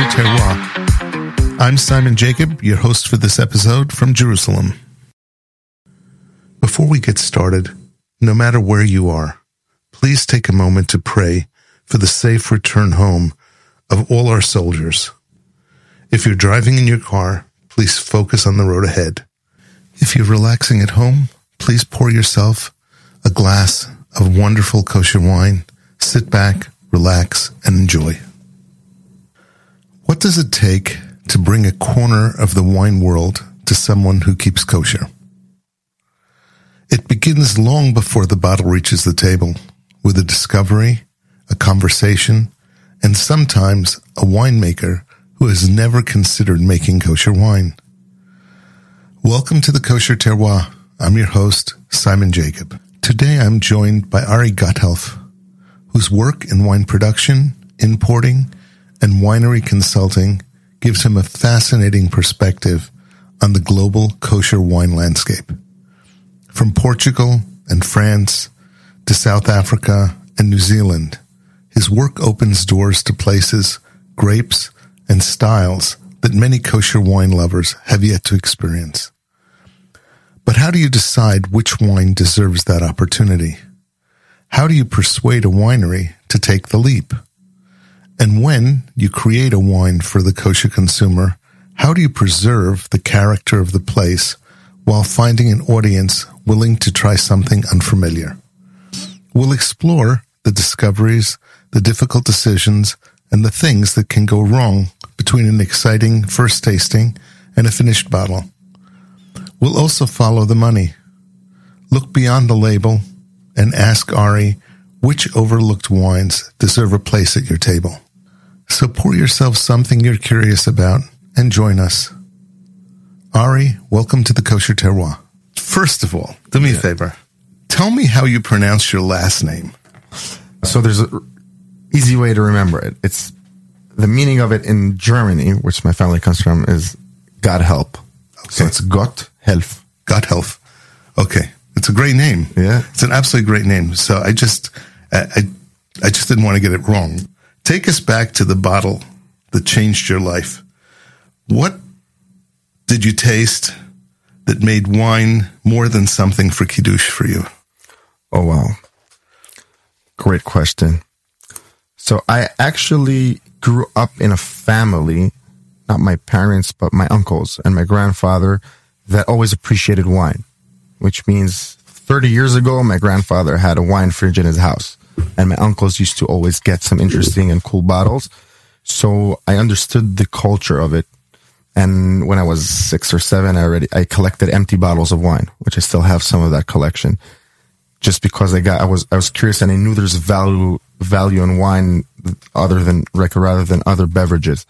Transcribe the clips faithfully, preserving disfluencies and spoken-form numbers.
Kosher Terroir. I'm Simon Jacob, your host for this episode from Jerusalem. Before we get started, no matter where you are, please take a moment to pray for the safe return home of all our soldiers. If you're driving in your car, please focus on the road ahead. If you're relaxing at home, please pour yourself a glass of wonderful kosher wine. Sit back, relax, and enjoy. What does it take to bring a corner of the wine world to someone who keeps kosher? It begins long before the bottle reaches the table, with a discovery, a conversation, and sometimes a winemaker who has never considered making kosher wine. Welcome to the Kosher Terroir. I'm your host, Simon Jacob. Today I'm joined by Ari Gotthelf, whose work in wine production, importing, and winery consulting gives him a fascinating perspective on the global kosher wine landscape. From Portugal and France to South Africa and New Zealand, his work opens doors to places, grapes, and styles that many kosher wine lovers have yet to experience. But how do you decide which wine deserves that opportunity? How do you persuade a winery to take the leap? And when you create a wine for the kosher consumer, how do you preserve the character of the place while finding an audience willing to try something unfamiliar? We'll explore the discoveries, the difficult decisions, and the things that can go wrong between an exciting first tasting and a finished bottle. We'll also follow the money, look beyond the label, and ask Ari which overlooked wines deserve a place at your table. So pour yourself something you're curious about and join us. Ari, welcome to the Kosher Terroir. First of all, do me yeah. a favor. Tell me how you pronounce your last name. So there's an easy way to remember it. It's the meaning of it in Germany, which my family comes from, is God help. Okay. So it's Gott helf. Gotthelf. Okay. It's a great name. Yeah. It's an absolutely great name. So I just, I, I just didn't want to get it wrong. Take us back to the bottle that changed your life. What did you taste that made wine more than something for Kiddush for you? Oh, wow. Great question. So I actually grew up in a family, not my parents, but my uncles and my grandfather, that always appreciated wine, which means thirty years ago, my grandfather had a wine fridge in his house, and my uncles used to always get some interesting and cool bottles. So I understood the culture of it. And when I was six or seven, I already, I collected empty bottles of wine, which I still have some of that collection, just because I got, I was, I was curious and I knew there's value, value in wine other than, rather than other beverages.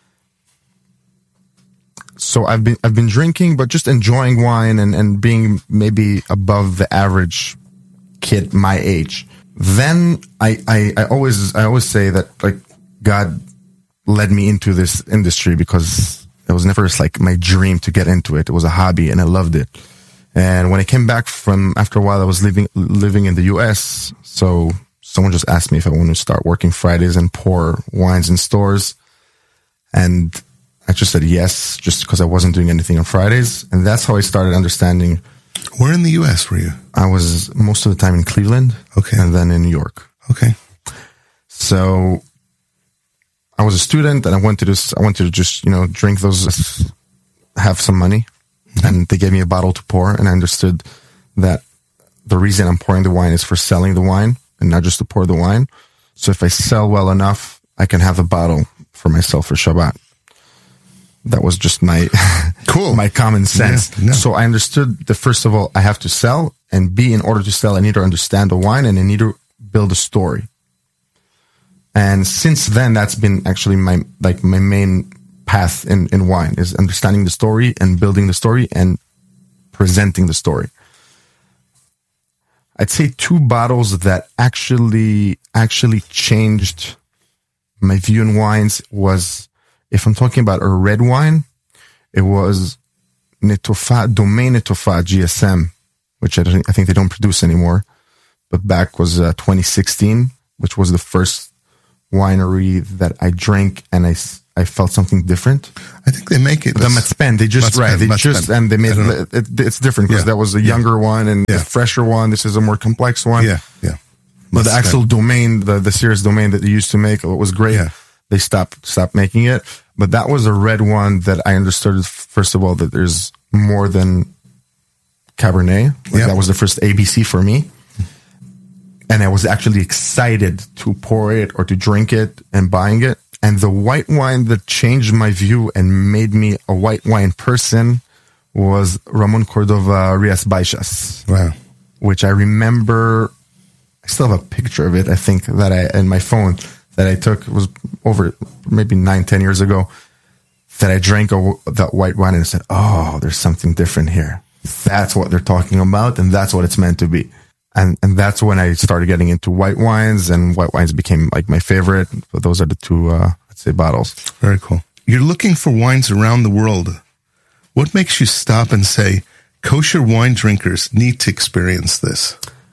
So I've been, I've been drinking, but just enjoying wine and, and being maybe above the average kid my age. Then I, I, I always, I always say that like God led me into this industry because it was never just like my dream to get into it. It was a hobby and I loved it. And when I came back from, after a while, I was living, living in the U S. So someone just asked me if I wanted to start working Fridays and pour wines in stores. And I just said yes, just because I wasn't doing anything on Fridays. And that's how I started understanding. Where in the U S were you? I was most of the time in Cleveland. Okay. And then in New York. Okay. So I was a student and I wanted to, I wanted to just, you know, drink those, have some money. Mm-hmm. And they gave me a bottle to pour. And I understood that the reason I'm pouring the wine is for selling the wine and not just to pour the wine. So if I sell well enough, I can have a bottle for myself for Shabbat. That was just my cool, my common sense. Yeah, no. So I understood that first of all, I have to sell, and B, in order to sell, I need to understand the wine and I need to build a story. And since then, that's been actually my like my main path in, in wine is understanding the story and building the story and presenting the story. I'd say two bottles that actually actually changed my view in wines was, if I'm talking about a red wine, it was Netofa, Domaine Netofa G S M, which I, don't, I think they don't produce anymore. But back was uh, twenty sixteen, which was the first winery that I drank, and I, I felt something different. I think they make it. The Matzpen, they just, Matzpen, right, they Matzpen. just, and they made it, it, it's different because Yeah. that was a younger yeah. one and yeah. the fresher one. This is a more complex one. Yeah, yeah. But the actual domain, the, the serious domain that they used to make, it was great. Yeah. They stopped, stopped making it. But that was a red one that I understood, first of all, that there's more than Cabernet. Like yeah. That was the first A B C for me. And I was actually excited to pour it or to drink it and buying it. And the white wine that changed my view and made me a white wine person was Ramon Cordova Rias Baixas. Wow. Which I remember, I still have a picture of it, I think, that I, in my phone, that I took, it was over maybe nine, ten years ago, that I drank a, that white wine and I said, oh, there's something different here. That's what they're talking about, and that's what it's meant to be. And and that's when I started getting into white wines, and white wines became like my favorite. But those are the two, uh, let's say, bottles. Very cool. You're looking for wines around the world. What makes you stop and say, kosher wine drinkers need to experience this?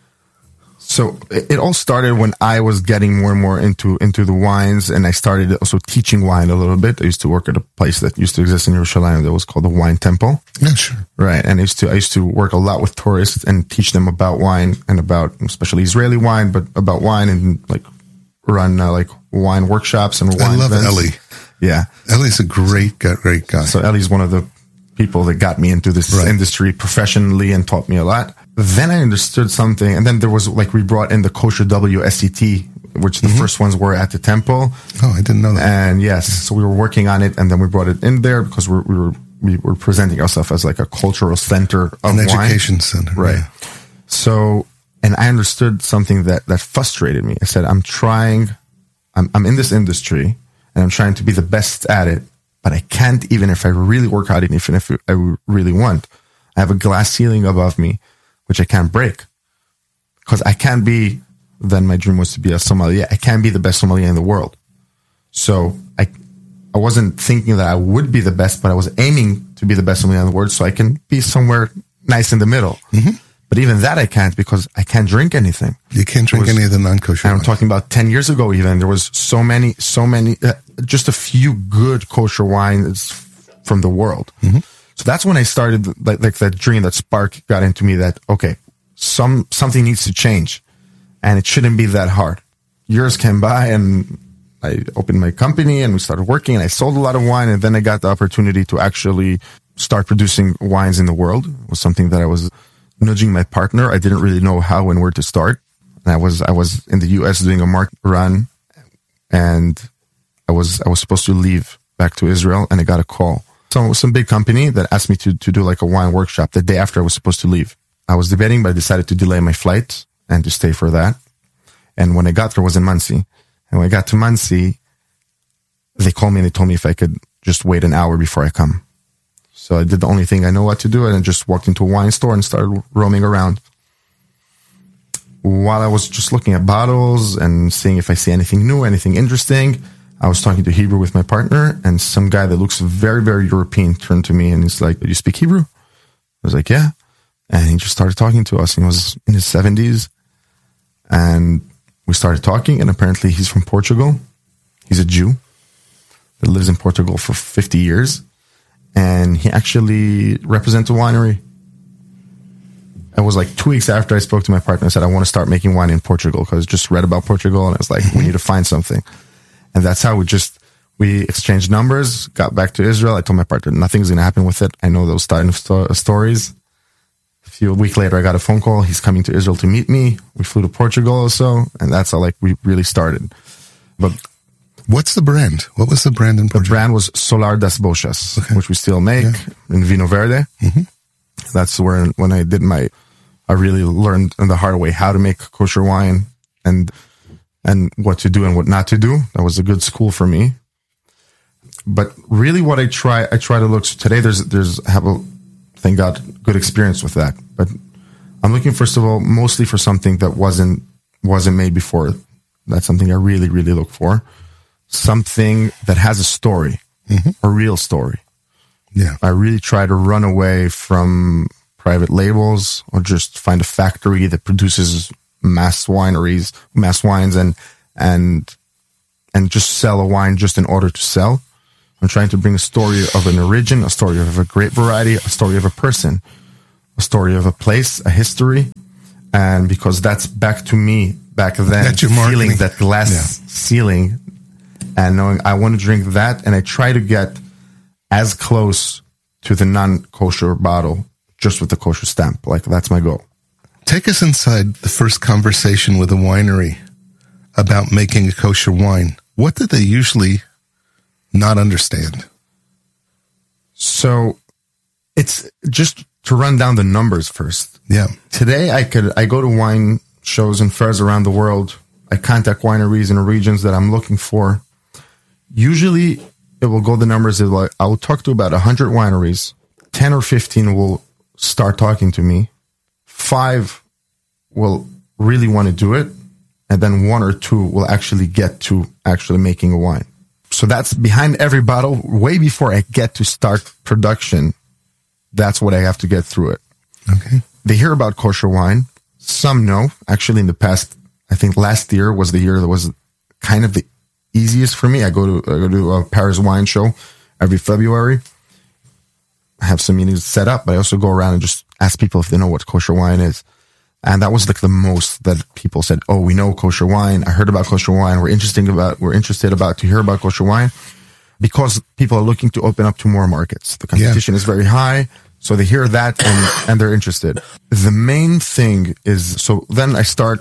So it, it all started when I was getting more and more into into the wines, and I started also teaching wine a little bit. I used to work at a place that used to exist in Yerushalayim that was called the Wine Temple. Yeah, sure. Right, and I used to I used to work a lot with tourists and teach them about wine and about especially Israeli wine, but about wine and like run uh, like wine workshops and wine I love events. Ellie. Yeah, Ellie's a great guy, great guy. So Ellie's one of the people that got me into this right. industry professionally and taught me a lot. Then I understood something, and then there was like we brought in the Kosher W S C T, which the mm-hmm. first ones were at the temple. Oh, I didn't know that. And yes, so we were working on it, and then we brought it in there because we're, we were we were presenting ourselves as like a cultural center of an wine. education center, right? Yeah. So, and I understood something that that frustrated me. I said, I'm trying, I'm I'm in this industry, and I'm trying to be the best at it, but I can't even if I really work hard, and even if I really want. I have a glass ceiling above me, which I can't break, because I can't be, then my dream was to be a sommelier. I can't be the best sommelier in the world. So I I wasn't thinking that I would be the best, but I was aiming to be the best sommelier in the world so I can be somewhere nice in the middle. Mm-hmm. But even that I can't, because I can't drink anything. You can't drink was, any of the non-kosher I'm wines. talking about ten years ago even. There was so many, so many, uh, just a few good kosher wines from the world. Mm-hmm. So that's when I started, like, like that dream, that spark got into me that, okay, some something needs to change, and it shouldn't be that hard. Years came by, and I opened my company, and we started working, and I sold a lot of wine, and then I got the opportunity to actually start producing wines in the world. It was something that I was nudging my partner. I didn't really know how and where to start. And I was I was in the U S doing a market run, and I was I was supposed to leave back to Israel, and I got a call. So some big company that asked me to, to do like a wine workshop the day after I was supposed to leave. I was debating, but I decided to delay my flight and to stay for that. And when I got there, I was in Monsey. And when I got to Monsey, they called me and they told me if I could just wait an hour before I come. So I did the only thing I know what to do, and I just walked into a wine store and started roaming around. While I was just looking at bottles and seeing if I see anything new, anything interesting, I was talking to Hebrew with my partner, and some guy that looks very, very European turned to me and he's like, "Do you speak Hebrew?" I was like, "Yeah." And he just started talking to us. He was in his seventies, and we started talking, and apparently he's from Portugal. He's a Jew that lives in Portugal for fifty years, and he actually represents a winery. It was like two weeks after I spoke to my partner. I said, I want to start making wine in Portugal, because I just read about Portugal, and I was like, we need to find something. And that's how we just, we exchanged numbers, got back to Israel. I told my partner, nothing's going to happen with it. I know those starting sto- stories. A few a week later, I got a phone call. He's coming to Israel to meet me. We flew to Portugal also, and that's how like we really started. But what's the brand? What was the brand in Portugal? The brand was Solar das Bochas, okay. which we still make yeah. in Vinho Verde. Mm-hmm. That's where, when I did my, I really learned in the hard way how to make kosher wine and and what to do and what not to do. That was a good school for me. But really what I try, I try to look, so today there's, there's, I have a, thank God, good experience with that. But I'm looking, first of all, mostly for something that wasn't, wasn't made before. That's something I really, really look for. Something that has a story, mm-hmm. a real story. Yeah. I really try to run away from private labels, or just find a factory that produces mass wineries, mass wines, and, and, and just sell a wine just in order to sell. I'm trying to bring a story of an origin, a story of a great variety, a story of a person, a story of a place, a history. And because that's back to me back then, that's your marketing. Feeling that glass yeah. ceiling and knowing I want to drink that. And I try to get as close to the non-kosher bottle just with the kosher stamp. Like, that's my goal. Take us inside the first conversation with a winery about making a kosher wine. What did they usually not understand? So it's just to run down the numbers first. Yeah. Today I could, I go to wine shows and fairs around the world. I contact wineries in the regions that I'm looking for. Usually it will go the numbers. Like, I will talk to about one hundred wineries. ten or fifteen will start talking to me. Five will really want to do it. And then one or two will actually get to actually making a wine. So that's behind every bottle. Way before I get to start production, that's what I have to get through it. Okay. They hear about kosher wine. Some know. Actually, in the past, I think last year was the year that was kind of the easiest for me. I go to I go to a Paris wine show every February. I have some meetings set up, but I also go around and just ask people if they know what kosher wine is. And that was like the most that people said, oh, we know kosher wine. I heard about kosher wine. We're interested about, we're interested about to hear about kosher wine, because people are looking to open up to more markets. The competition yeah. is very high. So they hear that and, and they're interested. The main thing is, so then I start,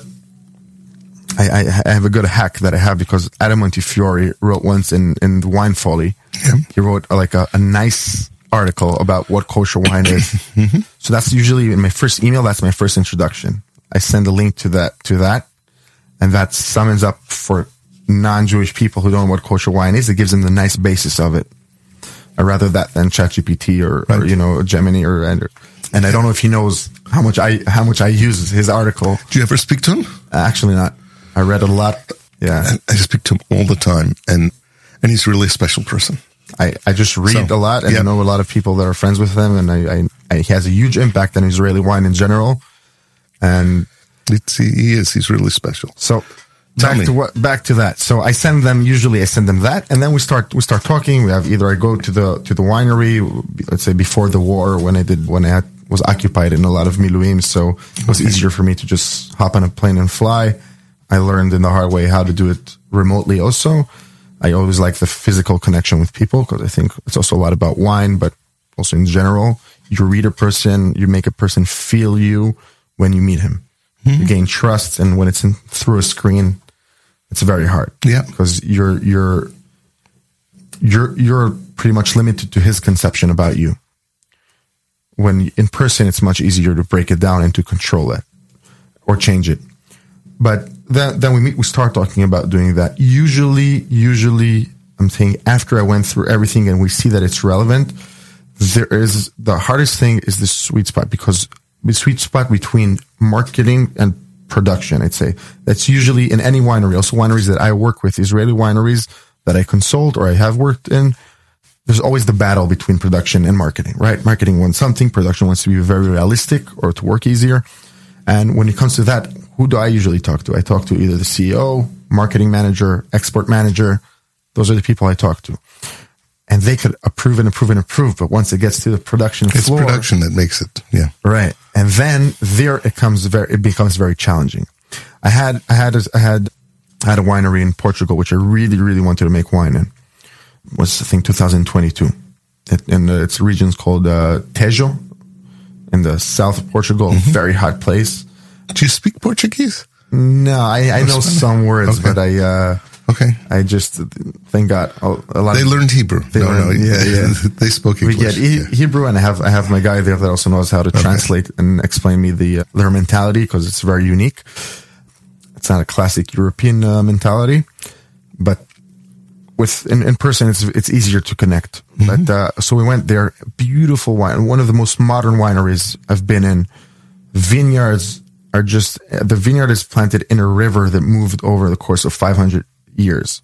I, I, I have a good hack that I have, because Adam Montefiore wrote once in, in the Wine Folly. Yeah. He wrote like a, a nice article about what kosher wine is. Mm-hmm. So that's usually in my first email. That's my first introduction. I send a link to that, to that. And that summons up for non-Jewish people who don't know what kosher wine is. It gives them the nice basis of it. I'd rather that than ChatGPT or, right. or, you know, Gemini or, and, and I don't know if he knows how much I, how much I use his article. Do you ever speak to him? Actually not. I read a lot. Yeah. I, I speak to him all the time, and, and he's really a special person. I, I just read so, a lot, and yeah. I know a lot of people that are friends with him, and I, I, I he has a huge impact on Israeli wine in general. And it's, he is, he's really special. So back to what, back to that. So I send them, usually I send them that, and then we start, we start talking. We have either I go to the, to the winery, let's say before the war, when I did, when I had, was occupied in a lot of miluim. So it was okay. easier for me to just hop on a plane and fly. I learned in the hard way how to do it remotely also. I always like the physical connection with people, because I think it's also a lot about wine, but also in general. You read a person, you make a person feel you when you meet him. Mm-hmm. You gain trust, and when it's in, through a screen, it's very hard. Yeah, because you're you're you're you're pretty much limited to his conception about you. When in person, it's much easier to break it down and to control it or change it. But then, then we meet, we start talking about doing that. Usually, usually, I'm saying after I went through everything and we see that it's relevant, there is, the hardest thing is the sweet spot, because the sweet spot between marketing and production, I'd say. That's usually in any winery, also wineries that I work with, Israeli wineries that I consult or I have worked in. There's always the battle between production and marketing, right? Marketing wants something, production wants to be very realistic or to work easier. And when it comes to that, who do I usually talk to? I talk to either the C E O, marketing manager, export manager. Those are the people I talk to. And they could approve and approve and approve, but once it gets to the production it's floor... It's production that makes it, yeah. Right. And then there it comes very, it becomes very challenging. I had, I had, I had, I had a winery in Portugal, which I really, really wanted to make wine in. It was, I think, two thousand twenty-two. It, and uh, its region's called uh, Tejo, in the south of Portugal, mm-hmm. very hot place. Do you speak Portuguese? No, I, I know some words, okay. but I, uh, okay. I just, thank God, a lot. They of, learned Hebrew. They no, learned, no, yeah, yeah. They spoke English. We get he, yeah. Hebrew, and I have, I have my guy there that also knows how to okay. translate and explain me the, uh, their mentality, because it's very unique. It's not a classic European uh, mentality, but with, in, in person, it's, it's easier to connect. Mm-hmm. But, uh, so we went there, beautiful wine, one of the most modern wineries I've been in. Vineyards are just, the vineyard is planted in a river that moved over the course of five hundred years.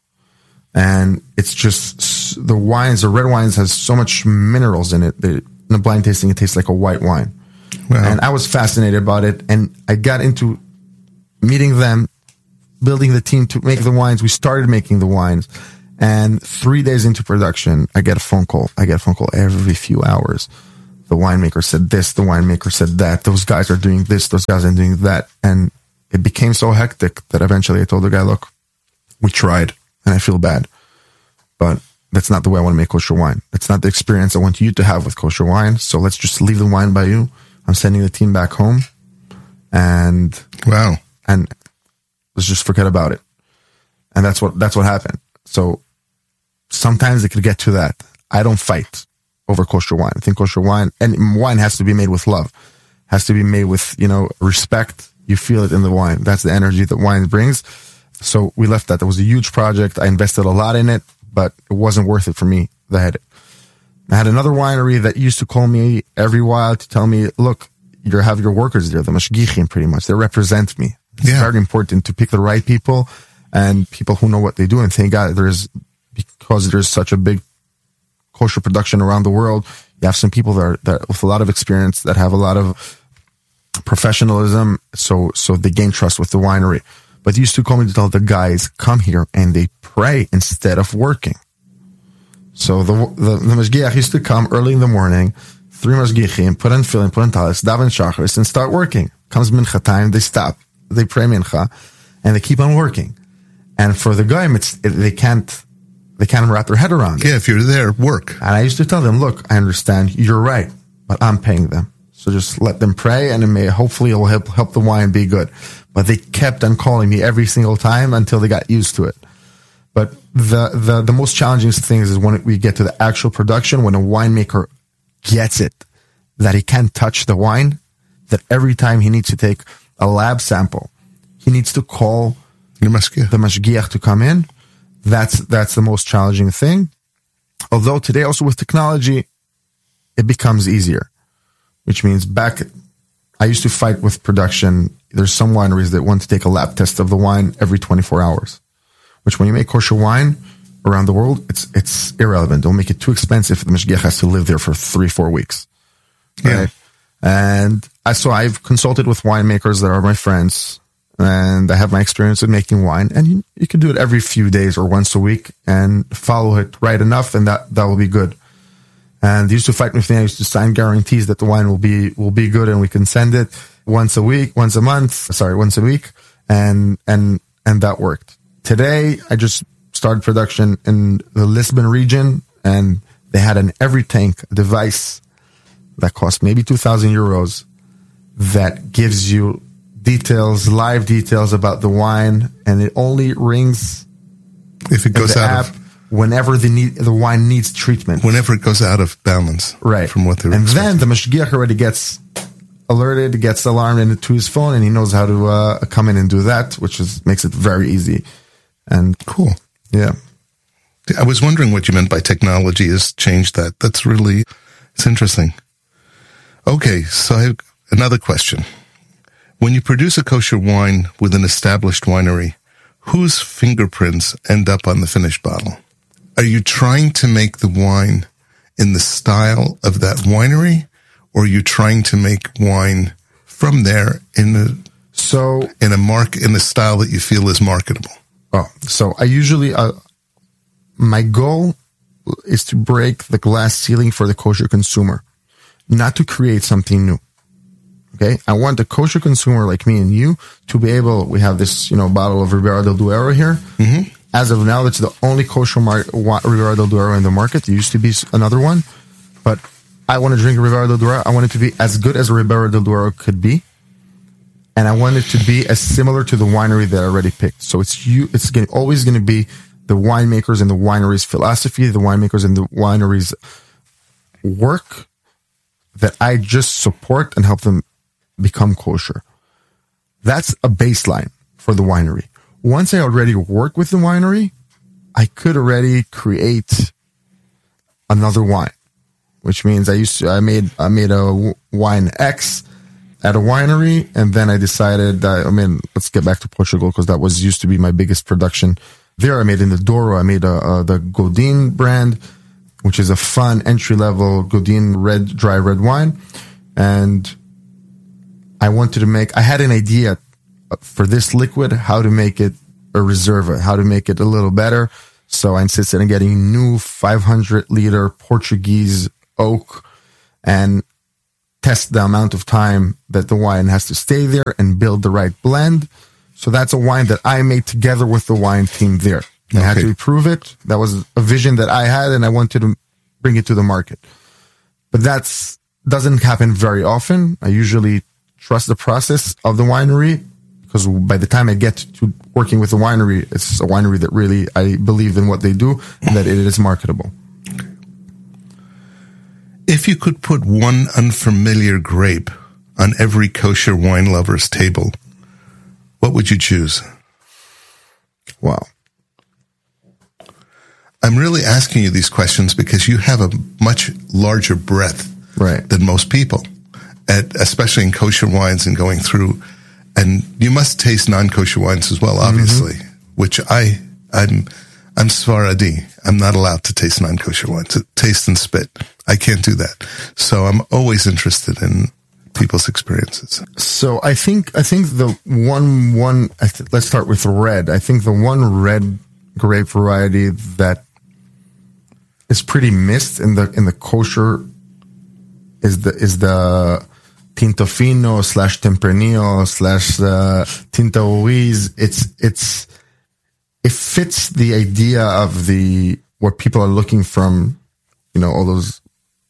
And it's just, the wines, the red wines has so much minerals in it. They, in a blind tasting, it tastes like a white wine. Wow. And I was fascinated about it. And I got into meeting them, building the team to make the wines. We started making the wines. And three days into production, I get a phone call. I get a phone call every few hours. The winemaker said this, the winemaker said that, those guys are doing this, those guys are doing that. And it became so hectic that eventually I told the guy, look, we tried and I feel bad, but that's not the way I want to make kosher wine. That's not the experience I want you to have with kosher wine. So let's just leave the wine by you. I'm sending the team back home and, wow. And let's just forget about it. And that's what, that's what happened. So sometimes it could get to that. I don't fight over kosher wine. I think kosher wine, and wine has to be made with love, has to be made with, you know, respect. You feel it in the wine. That's the energy that wine brings. So we left that. That was a huge project. I invested a lot in it, but it wasn't worth it for me. I had, I had another winery that used to call me every while to tell me, look, you have your workers there, the mashgichim pretty much. They represent me. It's yeah. very important to pick the right people and people who know what they do. And thank God there's, because there's such a big kosher production around the world, you have some people that are that with a lot of experience, that have a lot of professionalism, so so they gain trust with the winery. But they used to call me to tell the guys, come here and they pray instead of working. So the the, the mashgiach used to come early in the morning, three mashgichim, put in filling, put in talis, daven shacharis, and start working. Comes mincha time, they stop, they pray mincha, and they keep on working. And for the goyim, it's it, they can't. They can't wrap their head around it. Yeah, if you're there, work. And I used to tell them, look, I understand, you're right, but I'm paying them. So just let them pray, and it may, hopefully it will help, help the wine be good. But they kept on calling me every single time until they got used to it. But the, the, the most challenging things is when we get to the actual production, when a winemaker gets it, that he can't touch the wine, that every time he needs to take a lab sample, he needs to call the mashgiach, the mashgiach to come in. That's that's the most challenging thing. Although today also with technology, it becomes easier. Which means back, I used to fight with production. There's some wineries that want to take a lab test of the wine every twenty-four hours. Which when you make kosher wine around the world, it's it's irrelevant. They'll make it too expensive. The mashgiach has to live there for three, four weeks. Yeah. Right? And I, so I've consulted with winemakers that are my friends. And I have my experience in making wine, and you, you can do it every few days or once a week and follow it right enough, and that, that will be good. And they used to fight with me. I used to sign guarantees that the wine will be, will be good and we can send it once a week, once a month, sorry, once a week. And, and, and that worked. Today, I just started production in the Lisbon region, and they had an every tank device that cost maybe two thousand euros that gives you details, live details about the wine, and it only rings if it goes out app of whenever the need, the wine needs treatment. Whenever it goes out of balance, right? From what they're and expecting. Then the mashgiach already gets alerted, gets alarmed into his phone, and he knows how to uh, come in and do that, which is makes it very easy. And cool, yeah. I was wondering what you meant by technology has changed that. That's really it's interesting. Okay, so I have another question. When you produce a kosher wine with an established winery, whose fingerprints end up on the finished bottle? Are you trying to make the wine in the style of that winery, or are you trying to make wine from there in a so in a mark in a style that you feel is marketable? Oh, so I usually uh, my goal is to break the glass ceiling for the kosher consumer, not to create something new. Okay, I want the kosher consumer like me and you to be able. We have this, you know, bottle of Ribera del Duero here. Mm-hmm. As of now, it's the only kosher mar- Ribera del Duero in the market. There used to be another one, but I want to drink Ribera del Duero. I want it to be as good as Ribera del Duero could be, and I want it to be as similar to the winery that I already picked. So it's you. It's gonna, always going to be the winemakers and the winery's philosophy, the winemakers and the winery's work that I just support and help them become kosher. That's a baseline for the winery. Once I already work with the winery, I could already create another wine, which means I used to, I made, I made a wine X at a winery, and then I decided that, I mean, let's get back to Portugal because that was used to be my biggest production there. I made in the Douro, I made a, a, the Godin brand, which is a fun entry level Godin red, dry red wine. And I wanted to make, I had an idea for this liquid, how to make it a reserva, how to make it a little better. So I insisted on getting new five hundred liter Portuguese oak and test the amount of time that the wine has to stay there and build the right blend. So that's a wine that I made together with the wine team there. I okay. had to prove it. That was a vision that I had, and I wanted to bring it to the market. But that's doesn't happen very often. I usually trust the process of the winery, because by the time I get to working with the winery, it's a winery that really I believe in what they do and that it is marketable. If you could put one unfamiliar grape on every kosher wine lover's table, what would you choose? Wow. I'm really asking you these questions because you have a much larger breadth right. than most people, at, especially in kosher wines and going through. And you must taste non-kosher wines as well, obviously, mm-hmm. which I, I'm, I'm Sfaradi. I'm not allowed to taste non-kosher wines, to taste and spit. I can't do that. So I'm always interested in people's experiences. So I think, I think the one, one, let's start with red. I think the one red grape variety that is pretty missed in the, in the kosher is the, is the, Tinto Fino slash Tempranillo slash uh, Tinta Ruiz. It's it's it fits the idea of the what people are looking from, you know, all those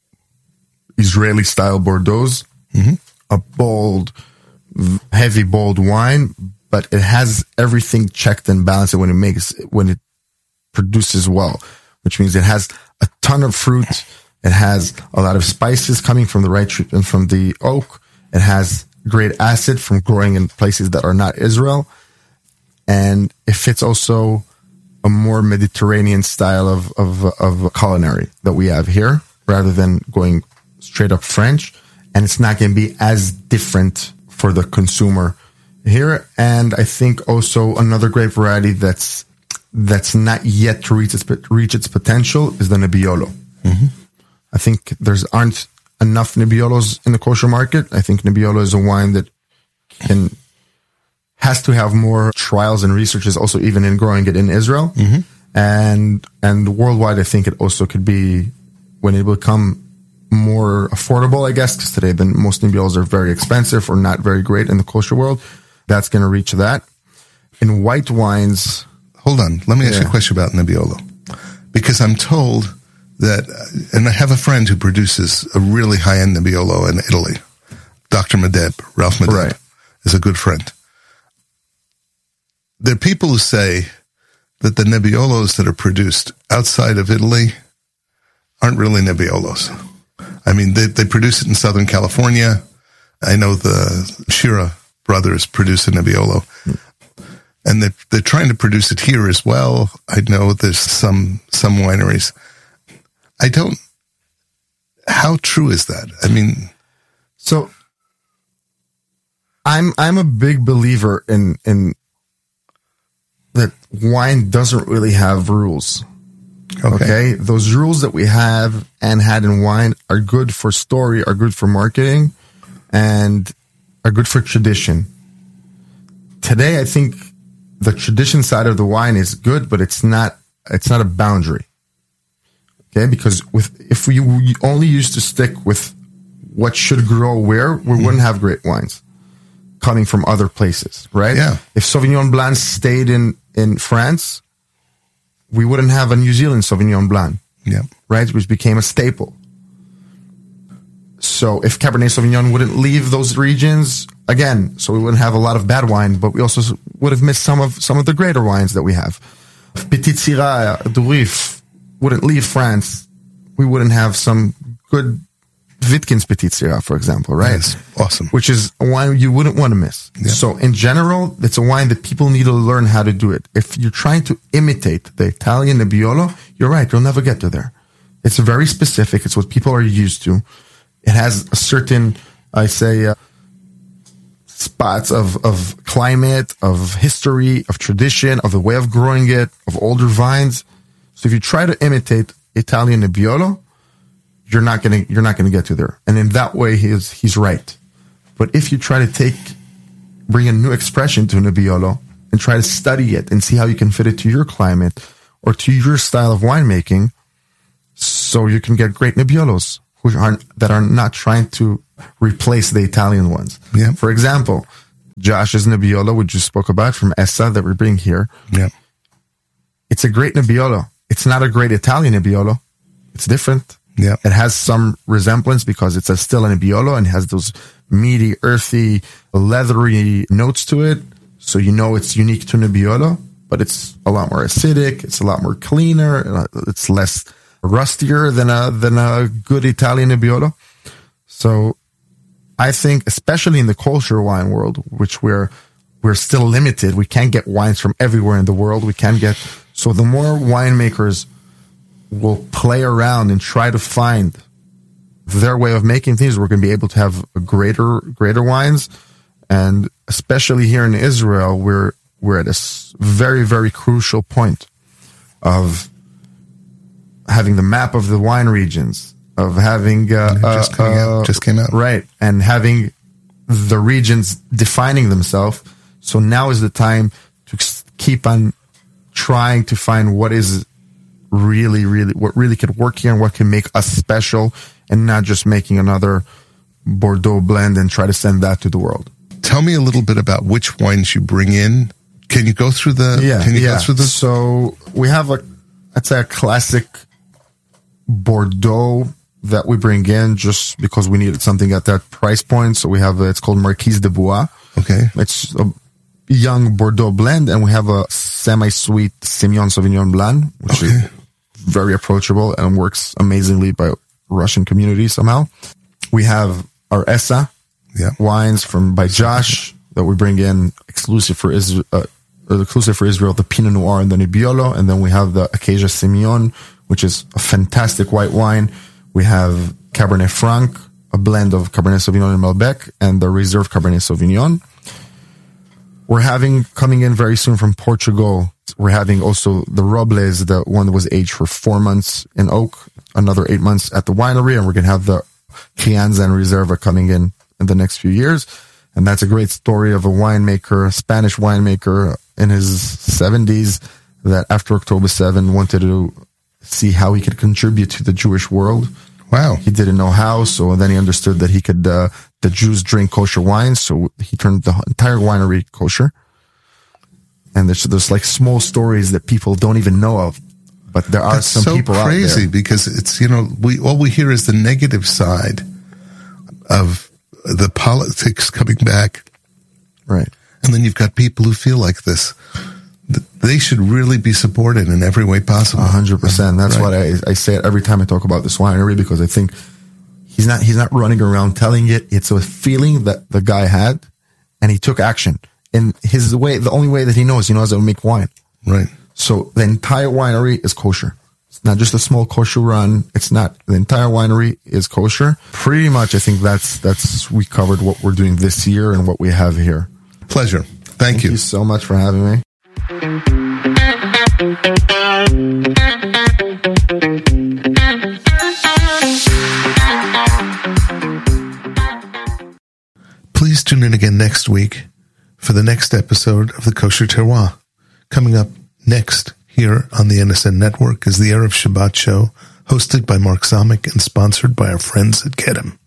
Israeli style Bordeaux's, mm-hmm. a bold, heavy, bold wine, but it has everything checked and balanced when it makes when it produces well, which means it has a ton of fruit. It has a lot of spices coming from the right and from the oak. It has great acid from growing in places that are not Israel. And it fits also a more Mediterranean style of, of, of culinary that we have here, rather than going straight up French. And it's not going to be as different for the consumer here. And I think also another great variety that's, that's not yet to reach its, reach its potential is the Nebbiolo. Mm-hmm. I think there's aren't enough Nebbiolos in the kosher market. I think Nebbiolo is a wine that can has to have more trials and researches, also even in growing it in Israel, mm-hmm. and and worldwide. I think it also could be when it will become more affordable, I guess, because today then most Nebbiolos are very expensive or not very great in the kosher world. That's going to reach that. In white wines, hold on, let me ask yeah. you a question about Nebbiolo, because I'm told that, and I have a friend who produces a really high-end Nebbiolo in Italy. Doctor Medeb, Ralph Medeb, right. is a good friend. There are people who say that the Nebbiolos that are produced outside of Italy aren't really Nebbiolos. I mean, they, they produce it in Southern California. I know the Shira brothers produce a Nebbiolo. Mm. And they're, they're trying to produce it here as well. I know there's some some wineries. I don't, how true is that? I mean, so I'm, I'm a big believer in, in that wine doesn't really have rules. Okay. okay. Those rules that we have and had in wine are good for story, are good for marketing, and are good for tradition. Today, I think the tradition side of the wine is good, but it's not, it's not a boundary. Okay, because with if we, we only used to stick with what should grow where, we mm. wouldn't have great wines coming from other places, right? Yeah. If Sauvignon Blanc stayed in, in France, we wouldn't have a New Zealand Sauvignon Blanc, yeah, right? Which became a staple. So if Cabernet Sauvignon wouldn't leave those regions, again, so we wouldn't have a lot of bad wine, but we also would have missed some of some of the greater wines that we have. If Petit Syrah, Durif wouldn't leave France, we wouldn't have some good Wittgens Petit Syrah, for example, right? Yes, awesome. Which is a wine you wouldn't want to miss. Yeah. So in general, it's a wine that people need to learn how to do it. If you're trying to imitate the Italian Nebbiolo, you're right, you'll never get to there. It's very specific. It's what people are used to. It has a certain, I say, uh, spots of, of climate, of history, of tradition, of the way of growing it, of older vines. So if you try to imitate Italian Nebbiolo, you're not gonna you're not gonna get to there. And in that way, he's he's right. But if you try to take bring a new expression to Nebbiolo and try to study it and see how you can fit it to your climate or to your style of winemaking, so you can get great Nebbiolos who are, that are not trying to replace the Italian ones. Yeah. For example, Josh's Nebbiolo, which you spoke about from Essa that we bring here. Yeah. It's a great Nebbiolo. It's not a great Italian Nebbiolo. It's different. Yeah. It has some resemblance because it's a, still a Nebbiolo and has those meaty, earthy, leathery notes to it. So you know it's unique to Nebbiolo, but it's a lot more acidic. It's a lot more cleaner. It's less rustier than a, than a good Italian Nebbiolo. So I think, especially in the kosher wine world, which we're, we're still limited. We can't get wines from everywhere in the world. We can't get, so the more winemakers will play around and try to find their way of making things, we're going to be able to have a greater, greater wines. And especially here in Israel, we're, we're at a very, very crucial point of having the map of the wine regions, of having, uh, just, uh, out, just came out. Right. And having the regions defining themselves. So now is the time to keep on trying to find what is really, really, what really could work here and what can make us special, and not just making another Bordeaux blend and try to send that to the world. Tell me a little bit about which wines you bring in. Can you go through the, yeah, can you yeah. go through this? So we have a, I'd say a classic Bordeaux that we bring in just because we needed something at that price point. So we have, a, it's called Marquise de Bois. Okay. It's a young Bordeaux blend, and we have a semi-sweet Semillon Sauvignon Blanc, which okay. is very approachable and works amazingly by Russian community somehow. We have our Essa yeah. wines from by Josh that we bring in exclusive for Israel, uh, exclusive for Israel, the Pinot Noir and the Nebbiolo, and then we have the Acacia Semillon, which is a fantastic white wine. We have Cabernet Franc, a blend of Cabernet Sauvignon and Malbec, and the Reserve Cabernet Sauvignon. We're having, coming in very soon from Portugal, we're having also the Robles, the one that was aged for four months in oak, another eight months at the winery, and we're going to have the Crianza and Reserva coming in in the next few years. And that's a great story of a winemaker, a Spanish winemaker in his seventies that after October seventh wanted to see how he could contribute to the Jewish world. Wow. He didn't know how, so then he understood that he could, uh, the Jews drink kosher wine, so he turned the entire winery kosher. And there's, there's like small stories that people don't even know of, but there are That's some so people crazy out there. Because it's, you know, we, all we hear is the negative side of the politics coming back. Right. And then you've got people who feel like this. They should really be supported in every way possible. A hundred percent. That's right. what I, I say it every time I talk about this winery, because I think he's not, he's not running around telling it. It's a feeling that the guy had, and he took action in his way. The only way that he knows, he knows how to make wine. Right. So the entire winery is kosher. It's not just a small kosher run. It's not, the entire winery is kosher. Pretty much. I think that's, that's, we covered what we're doing this year and what we have here. Pleasure. Thank, Thank you. you so much for having me. Please tune in again next week for the next episode of the Kosher Terroir. Coming up next here on the N S N Network is the Erev Shabbat Show, hosted by Mark Zamek and sponsored by our friends at Kedem.